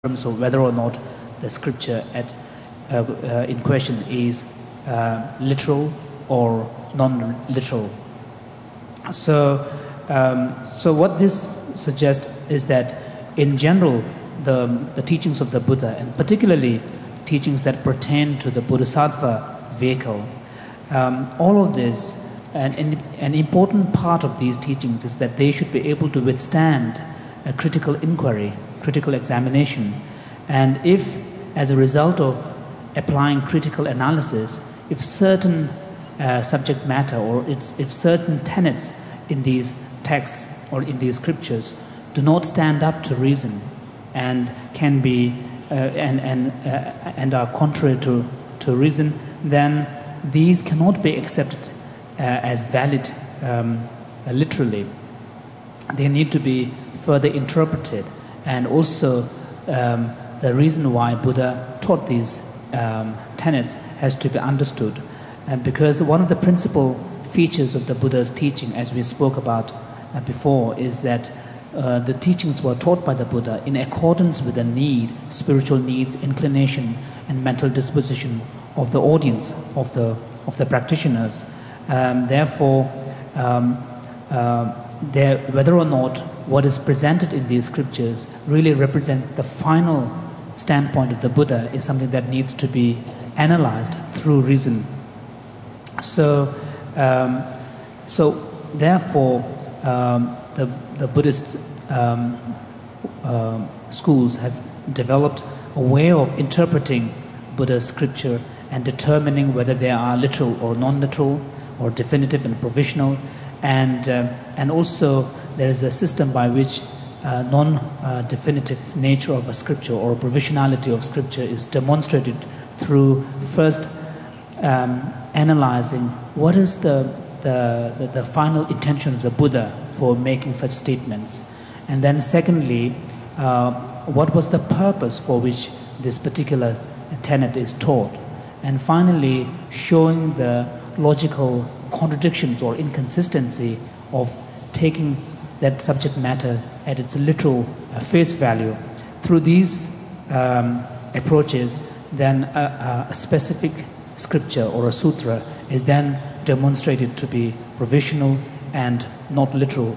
terms of whether or not the scripture in question is literal or non-literal. So what this suggests is that in general the teachings of the Buddha, and particularly teachings that pertain to the Bodhisattva vehicle, all of this, an important part of these teachings is that they should be able to withstand a critical inquiry, critical examination. And if, as a result of applying critical analysis, if certain subject matter or if certain tenets in these texts or in these scriptures do not stand up to reason and can be and are contrary to reason, then these cannot be accepted as valid literally. They need to be further interpreted, and also the reason why Buddha taught these tenets has to be understood. And because one of the principal features of the Buddha's teaching, as we spoke about before, is that the teachings were taught by the Buddha in accordance with the need, spiritual needs, inclination, and mental disposition of the audience, of the practitioners. Therefore, whether or not what is presented in these scriptures really represents the final standpoint of the Buddha is something that needs to be analyzed through reason. So therefore, the Buddhist schools have developed a way of interpreting Buddha's scripture and determining whether they are literal or non-literal, or definitive and provisional, and also there is a system by which non-definitive nature of a scripture or provisionality of scripture is demonstrated through first analyzing what is the final intention of the Buddha for making such statements, and then secondly, what was the purpose for which this particular tenet is taught, and finally showing the logical contradictions or inconsistency of taking that subject matter at its literal face value. Through these approaches, then a specific scripture or a sutra is then demonstrated to be provisional and not literal.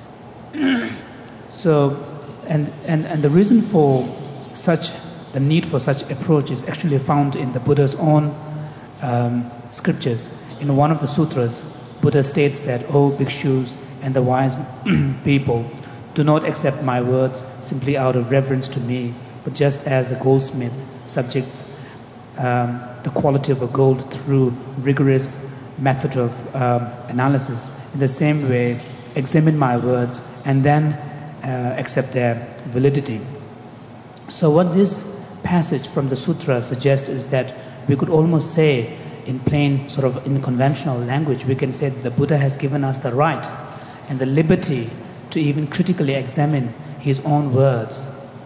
So, and the reason for the need for such approach is actually found in the Buddha's own scriptures. In one of the sutras, Buddha states that, "O bhikshus and the wise people, do not accept my words simply out of reverence to me, but just as a goldsmith subjects the quality of a gold through rigorous method of analysis. In the same way, examine my words and then accept their validity." So what this passage from the sutra suggests is that we could almost say, in plain, sort of in conventional language, we can say that the Buddha has given us the right and the liberty to even critically examine his own words.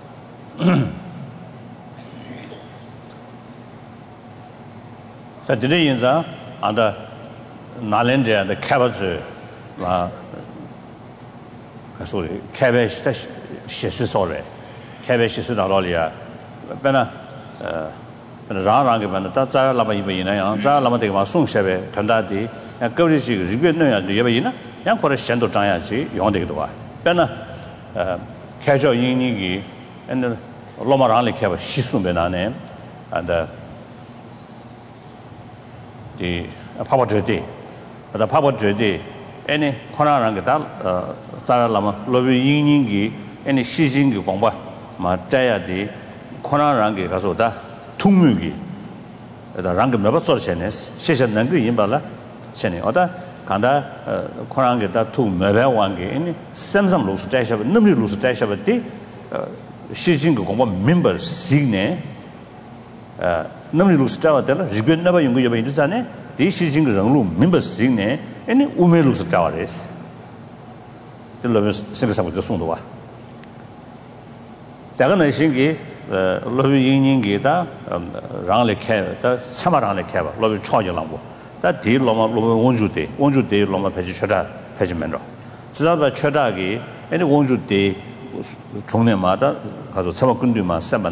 So today in the Nalendra and the cabbage, sorry, cabbage shesu sorry, cabbage shesu dalolia, bena rang bena tata lama yina, za lama de ma sung shebe, tandadi, and go to review no yabina, young for a shendo tayaji, yonde doa. Bena casual yinigi and Loma Rally cabbage shisu benane, and the Papa Jodi. But the Papa Jodi, any Konarangata, Sara Lama, Lovi Yingi, any Shijing Bomba, Mataya di Konarangi Gazoda, Tumugi, the Rangam Nova Sorcenes, Shishan Nangri Imbala, Seni Oda, Kanda, Konangeta, two Merewangi, any Samsam Lus Dash of Numi Lus Dash of a day, Shijing Bomba members, Signe, Numi Lus Tower, Ribbon never you go into Zane. This is in the room, members sing any Umelus towers. The lovers sing some of the Sundua. Tagana Shingi, Lovi Yingita, Rangli Cava, Samarani Cava, Lovi Choyalambo. That deal Loma Wonju Day, Loma Pejishada, Pejimendo. Zaba Chadagi, any Wonju Day, 종내마다 가서 처먹근뒤만 세만